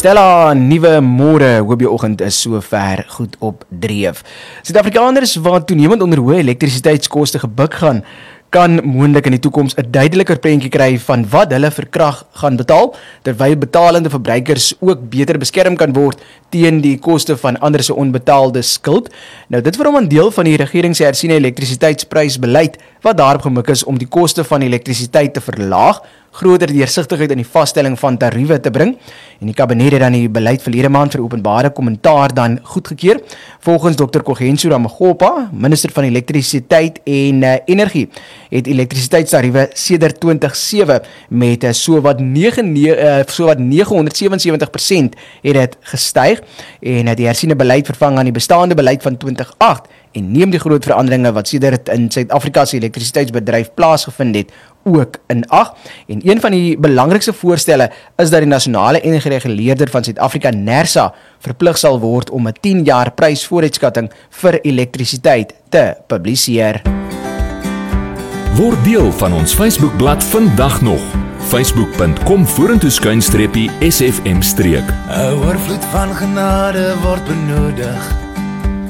Stella, nuwe môre, hoop jou oggend is so ver goed op dreef. Suid-Afrikaners wat toenemend onder hoë elektrisiteitskoste gebuk gaan, kan moontlik in die toekoms 'n duideliker prentjie kry van wat hulle vir krag gaan betaal, terwyl betalende verbruikers ook beter beskerm kan word teen die koste van ander se onbetaalde skuld. Nou dit vorm 'n deel van die regering se hersiene elektrisiteitsprysbeleid wat daarop gemik is om die koste van elektrisiteit te verlaag, groter deursigtigheid in die vaststelling van tariewe te bring. En die kabinet het dan die beleid verlede maand vir openbare kommentaar dan goedgekeur. Volgens Dr. Kogentso Ramokgopa, minister van elektrisiteit en energie, het elektrisiteitstariewe sedert 2007 met sowat 977% het dit gestyg, en die hersiene beleid vervang aan die bestaande beleid van 2008 en neem die groot veranderinge wat sedert in Suid-Afrika se elektrisiteitsbedryf plaasgevind het ook in ag. En een van die belangrikste voorstelle is dat die nasionale energiereguleerder van Suid-Afrika, NERSA, verplig sal word om 'n 10 jaar prysvooruitskatting vir elektrisiteit te publiseer. Word deel van ons Facebookblad vandag nog. facebook.com/SFM-streek. 'n oorvloed van genade word benodig.